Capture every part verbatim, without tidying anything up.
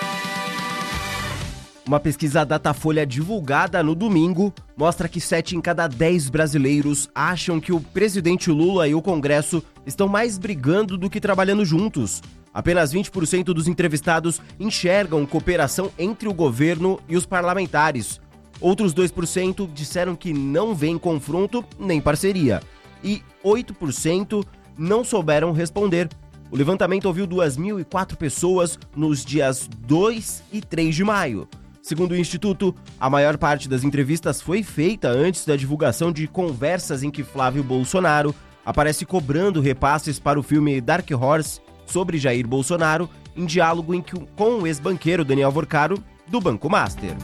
Uma pesquisa Datafolha divulgada no domingo mostra que sete em cada dez brasileiros acham que o presidente Lula e o Congresso estão mais brigando do que trabalhando juntos. Apenas vinte por cento dos entrevistados enxergam cooperação entre o governo e os parlamentares. Outros dois por cento disseram que não veem confronto nem parceria. E oito por cento não souberam responder. O levantamento ouviu duas mil e quatro pessoas nos dias dois e três de maio. Segundo o Instituto, a maior parte das entrevistas foi feita antes da divulgação de conversas em que Flávio Bolsonaro aparece cobrando repasses para o filme Dark Horse sobre Jair Bolsonaro, em diálogo em que, com o ex-banqueiro Daniel Vorcaro, do Banco Master.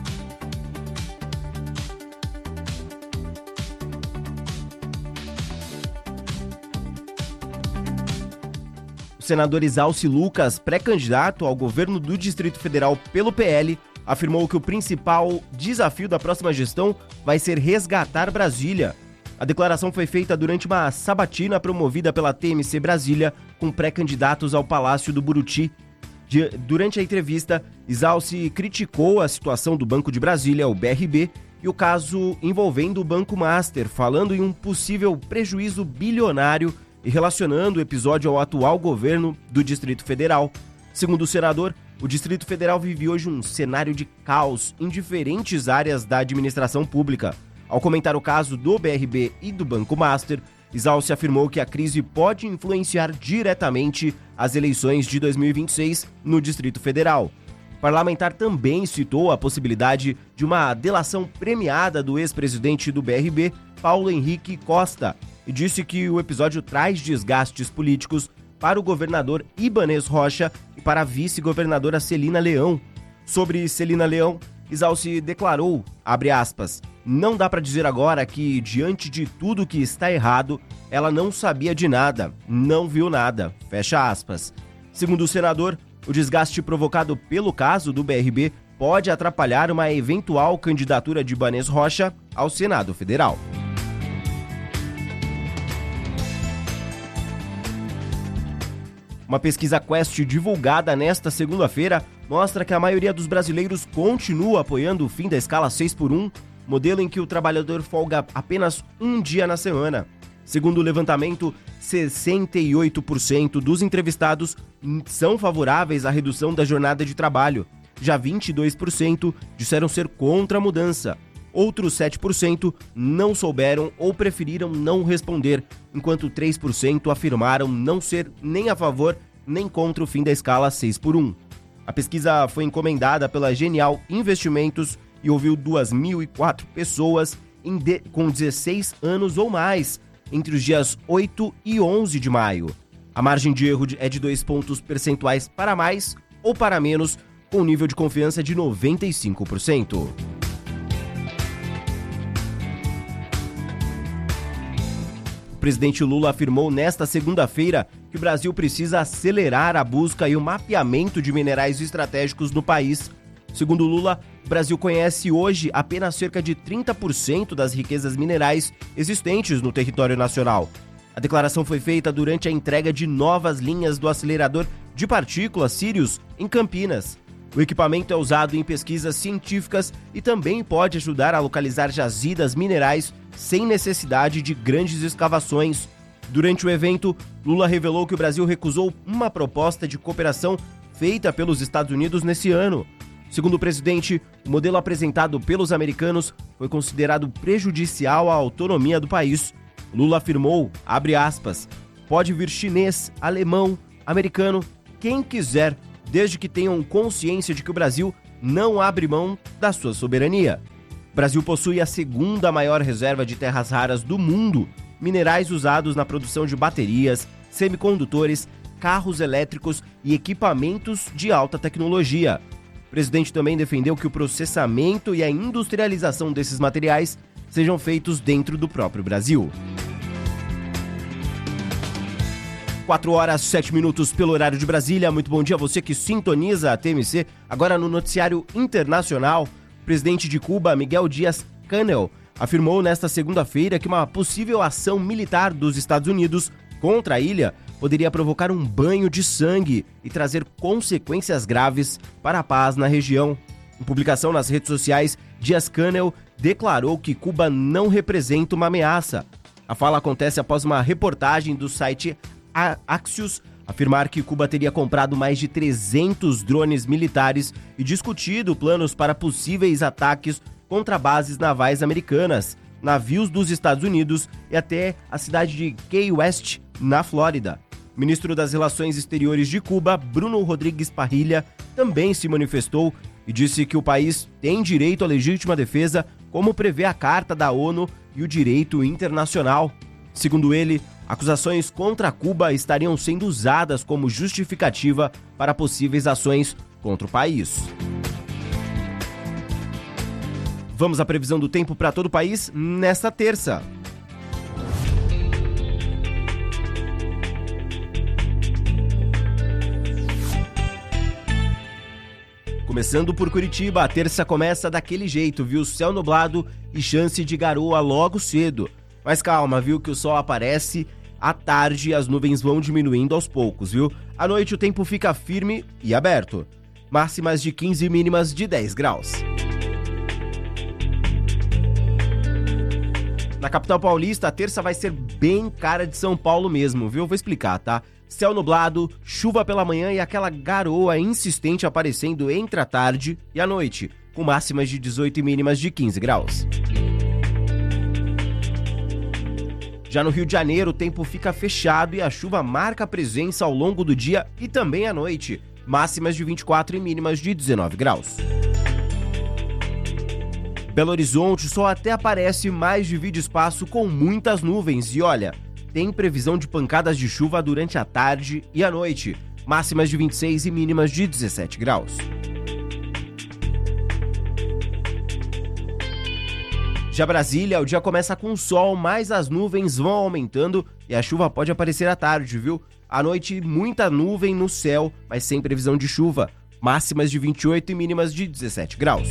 O senador Isalci Lucas, pré-candidato ao governo do Distrito Federal pelo P L, afirmou que o principal desafio da próxima gestão vai ser resgatar Brasília. A declaração foi feita durante uma sabatina promovida pela T M C Brasília com pré-candidatos ao Palácio do Buriti. De, durante a entrevista, Isalci criticou a situação do Banco de Brasília, o B R B, e o caso envolvendo o Banco Master, falando em um possível prejuízo bilionário e relacionando o episódio ao atual governo do Distrito Federal. Segundo o senador, o Distrito Federal vive hoje um cenário de caos em diferentes áreas da administração pública. Ao comentar o caso do B R B e do Banco Master, Isalci afirmou que a crise pode influenciar diretamente as eleições de dois mil e vinte e seis no Distrito Federal. O parlamentar também citou a possibilidade de uma delação premiada do ex-presidente do B R B, Paulo Henrique Costa, e disse que o episódio traz desgastes políticos para o governador Ibanez Rocha e para a vice-governadora Celina Leão. Sobre Celina Leão, Isalci declarou, abre aspas, não dá para dizer agora que, diante de tudo que está errado, ela não sabia de nada, não viu nada, fecha aspas. Segundo o senador, o desgaste provocado pelo caso do B R B pode atrapalhar uma eventual candidatura de Ibanez Rocha ao Senado Federal. Uma pesquisa Quest divulgada nesta segunda-feira mostra que a maioria dos brasileiros continua apoiando o fim da escala seis por um, modelo em que o trabalhador folga apenas um dia na semana. Segundo o levantamento, sessenta e oito por cento dos entrevistados são favoráveis à redução da jornada de trabalho. Já vinte e dois por cento disseram ser contra a mudança. Outros sete por cento não souberam ou preferiram não responder, enquanto três por cento afirmaram não ser nem a favor nem contra o fim da escala seis por um. A pesquisa foi encomendada pela Genial Investimentos e ouviu duas mil e quatro pessoas em de, com dezesseis anos ou mais, entre os dias oito e onze de maio. A margem de erro é de dois pontos percentuais para mais ou para menos, com nível de confiança de noventa e cinco por cento. O presidente Lula afirmou nesta segunda-feira que o Brasil precisa acelerar a busca e o mapeamento de minerais estratégicos no país. Segundo Lula, o Brasil conhece hoje apenas cerca de trinta por cento das riquezas minerais existentes no território nacional. A declaração foi feita durante a entrega de novas linhas do acelerador de partículas Sirius em Campinas. O equipamento é usado em pesquisas científicas e também pode ajudar a localizar jazidas minerais sem necessidade de grandes escavações. Durante o evento, Lula revelou que o Brasil recusou uma proposta de cooperação feita pelos Estados Unidos nesse ano. Segundo o presidente, o modelo apresentado pelos americanos foi considerado prejudicial à autonomia do país. Lula afirmou, abre aspas, pode vir chinês, alemão, americano, quem quiser, desde que tenham consciência de que o Brasil não abre mão da sua soberania. O Brasil possui a segunda maior reserva de terras raras do mundo, minerais usados na produção de baterias, semicondutores, carros elétricos e equipamentos de alta tecnologia. O presidente também defendeu que o processamento e a industrialização desses materiais sejam feitos dentro do próprio Brasil. quatro horas, sete minutos pelo horário de Brasília. Muito bom dia a você que sintoniza a T M C. Agora no noticiário internacional, o presidente de Cuba, Miguel Díaz-Canel, afirmou nesta segunda-feira que uma possível ação militar dos Estados Unidos contra a ilha poderia provocar um banho de sangue e trazer consequências graves para a paz na região. Em publicação nas redes sociais, Díaz-Canel declarou que Cuba não representa uma ameaça. A fala acontece após uma reportagem do site Axios afirmar que Cuba teria comprado mais de trezentos drones militares e discutido planos para possíveis ataques contra bases navais americanas, navios dos Estados Unidos e até a cidade de Key West, na Flórida. O ministro das Relações Exteriores de Cuba, Bruno Rodrigues Parrilla, também se manifestou e disse que o país tem direito à legítima defesa, como prevê a Carta da ONU e o direito internacional. Segundo ele, acusações contra Cuba estariam sendo usadas como justificativa para possíveis ações contra o país. Vamos à previsão do tempo para todo o país nesta terça. Começando por Curitiba, a terça começa daquele jeito, viu? Céu nublado e chance de garoa logo cedo. Mas calma, viu? Que o sol aparece à tarde e as nuvens vão diminuindo aos poucos, viu? À noite o tempo fica firme e aberto. Máximas de quinze e mínimas de dez graus. Na capital paulista, a terça vai ser bem cara de São Paulo mesmo, viu? Vou explicar, tá? Céu nublado, chuva pela manhã e aquela garoa insistente aparecendo entre a tarde e a noite, com máximas de dezoito e mínimas de quinze graus. Já no Rio de Janeiro, o tempo fica fechado e a chuva marca presença ao longo do dia e também à noite, máximas de vinte e quatro e mínimas de dezenove graus. Belo Horizonte, o sol até aparece, mas divide espaço com muitas nuvens e olha, tem previsão de pancadas de chuva durante a tarde e a noite, máximas de vinte e seis e mínimas de dezessete graus. Já Brasília, o dia começa com sol, mas as nuvens vão aumentando e a chuva pode aparecer à tarde, viu? À noite, muita nuvem no céu, mas sem previsão de chuva, máximas de vinte e oito e mínimas de dezessete graus.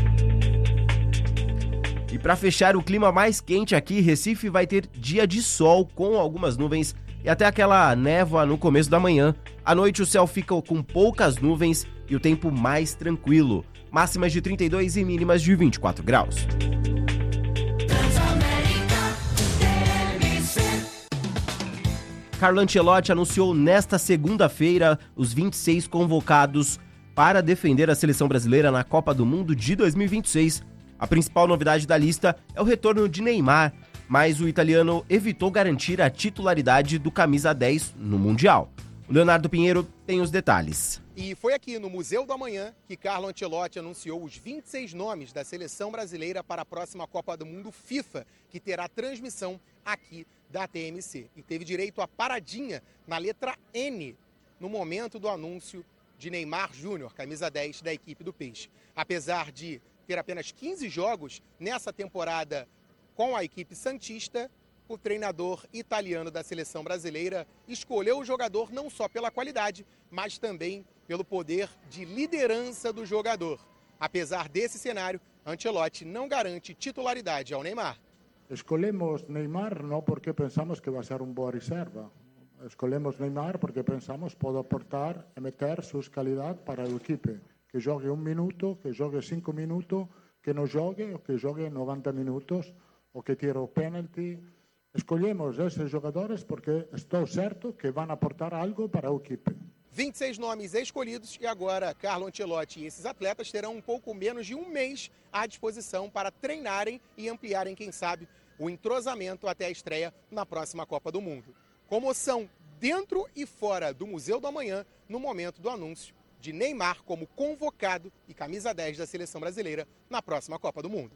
E para fechar o clima mais quente aqui, Recife vai ter dia de sol com algumas nuvens e até aquela névoa no começo da manhã. À noite o céu fica com poucas nuvens e o tempo mais tranquilo. Máximas de trinta e dois e mínimas de vinte e quatro graus. Carlo Ancelotti anunciou nesta segunda-feira os vinte e seis convocados para defender a seleção brasileira na Copa do Mundo de dois mil e vinte e seis. A principal novidade da lista é o retorno de Neymar, mas o italiano evitou garantir a titularidade do camisa dez no Mundial. O Leonardo Pinheiro tem os detalhes. E foi aqui no Museu do Amanhã que Carlo Ancelotti anunciou os vinte e seis nomes da seleção brasileira para a próxima Copa do Mundo FIFA, que terá transmissão aqui da T M C. E teve direito a paradinha na letra N no momento do anúncio de Neymar Júnior, camisa dez da equipe do Peixe. Apesar de ter apenas quinze jogos nessa temporada com a equipe santista, o treinador italiano da seleção brasileira escolheu o jogador não só pela qualidade, mas também pelo poder de liderança do jogador. Apesar desse cenário, Ancelotti não garante titularidade ao Neymar. Escolhemos Neymar não porque pensamos que vai ser uma boa reserva. Escolhemos Neymar porque pensamos que pode aportar e meter suas qualidades para a equipe. Que jogue um minuto, que jogue cinco minutos, que não jogue, ou que jogue noventa minutos, ou que tire o pênalti. Escolhemos esses jogadores porque estou certo que vão aportar algo para a equipe. vinte e seis nomes escolhidos e agora Carlo Ancelotti e esses atletas terão um pouco menos de um mês à disposição para treinarem e ampliarem, quem sabe, o entrosamento até a estreia na próxima Copa do Mundo. Comoção dentro e fora do Museu do Amanhã no momento do anúncio de Neymar como convocado e camisa dez da seleção brasileira na próxima Copa do Mundo.